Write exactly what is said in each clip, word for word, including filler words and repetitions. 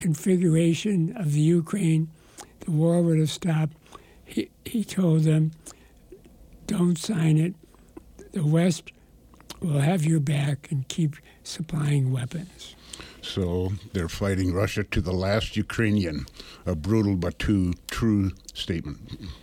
configuration of the Ukraine, the war would have stopped. He, he told them, don't sign it. The West will have your back and keep supplying weapons. So they're fighting Russia to the last Ukrainian. A brutal but too true statement.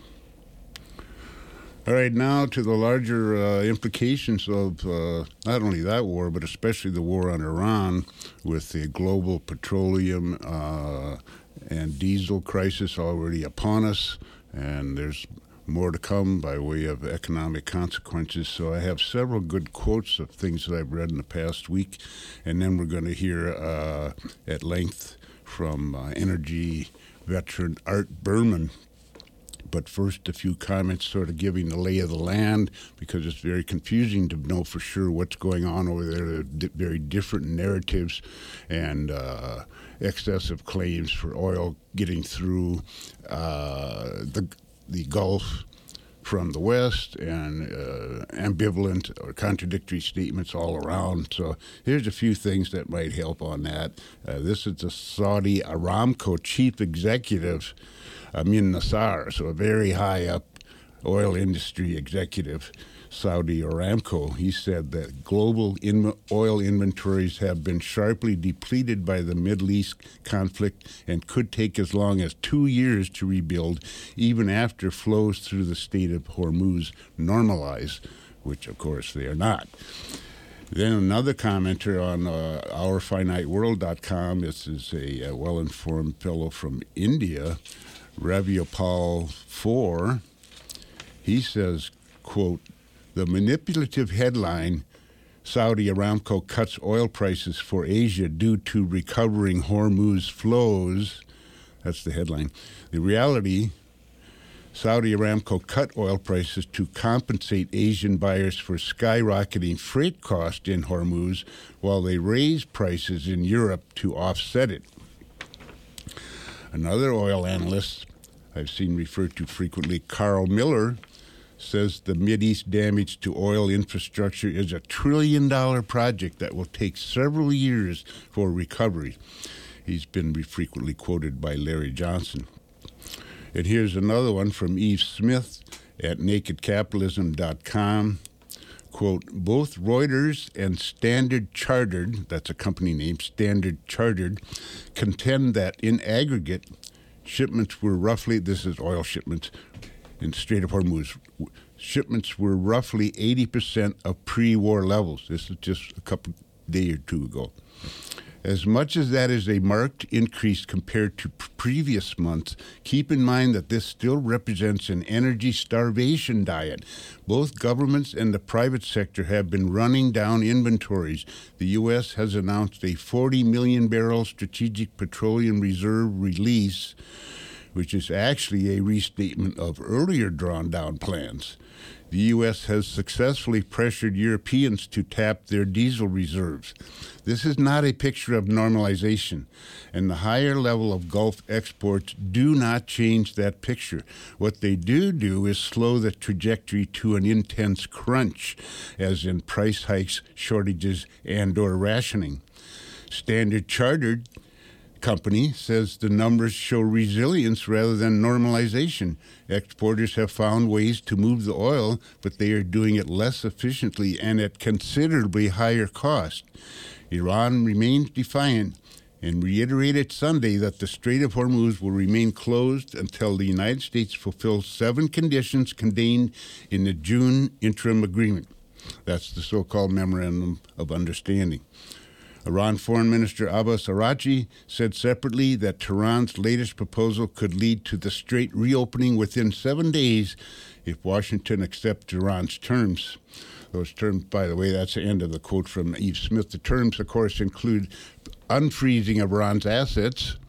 All right, now to the larger uh, implications of uh, not only that war, but especially the war on Iran with the global petroleum uh, and diesel crisis already upon us. And there's more to come by way of economic consequences. So I have several good quotes of things that I've read in the past week. And then we're going to hear uh, at length from uh, energy veteran Art Berman. But first, a few comments sort of giving the lay of the land, because it's very confusing to know for sure what's going on over there. There are di- very different narratives and uh, excessive claims for oil getting through uh, the the Gulf from the West, and uh, ambivalent or contradictory statements all around. So here's a few things that might help on that. Uh, this is the Saudi Aramco chief executive, Amin Nasser, so a very high up oil industry executive, Saudi Aramco. He said that global in- oil inventories have been sharply depleted by the Middle East conflict and could take as long as two years to rebuild, even after flows through the Strait of Hormuz normalize, which, of course, they are not. Then another commenter on uh, our finite world dot com, this is a, a well-informed fellow from India, Raviopal four. He says, quote, the manipulative headline, Saudi Aramco cuts oil prices for Asia due to recovering Hormuz flows. That's the headline. The reality, Saudi Aramco cut oil prices to compensate Asian buyers for skyrocketing freight costs in Hormuz, while they raised prices in Europe to offset it. Another oil analyst I've seen referred to frequently, Carl Miller, says the Mideast damage to oil infrastructure is a trillion dollar project that will take several years for recovery. He's been frequently quoted by Larry Johnson. And here's another one from Eve Smith at naked capitalism dot com. Quote, both Reuters and Standard Chartered, that's a company name, Standard Chartered, contend that in aggregate, shipments were roughly, this is oil shipments, in Strait of Hormuz, shipments were roughly eighty percent of pre-war levels. This is just a couple day or two ago. As much as that is a marked increase compared to p- previous months, keep in mind that this still represents an energy starvation diet. Both governments and the private sector have been running down inventories. The U S has announced a forty million barrel strategic petroleum reserve release, which is actually a restatement of earlier drawn-down plans. The U S has successfully pressured Europeans to tap their diesel reserves. This is not a picture of normalization, and the higher level of Gulf exports do not change that picture. What they do do is slow the trajectory to an intense crunch, as in price hikes, shortages, and or rationing. Standard Chartered company says the numbers show resilience rather than normalization. Exporters have found ways to move the oil, but they are doing it less efficiently and at considerably higher cost. Iran remains defiant and reiterated Sunday that the Strait of Hormuz will remain closed until the United States fulfills seven conditions contained in the June interim agreement. That's the so-called Memorandum of Understanding. Iran Foreign Minister Abbas Araghchi said separately that Tehran's latest proposal could lead to the strait reopening within seven days if Washington accepts Iran's terms. Those terms, by the way, that's the end of the quote from Eve Smith. The terms, of course, include unfreezing of Iran's assets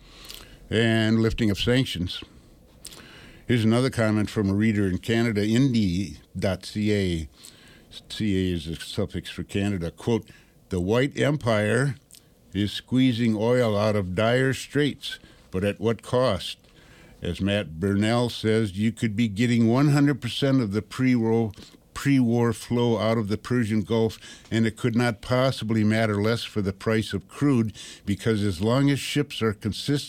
and lifting of sanctions. Here's another comment from a reader in Canada, Indie dot C A. C A is a suffix for Canada. Quote, the White Empire is squeezing oil out of dire straits, but at what cost? As Matt Burnell says, you could be getting one hundred percent of the pre-war pre-war flow out of the Persian Gulf, and it could not possibly matter less for the price of crude, because as long as ships are consistent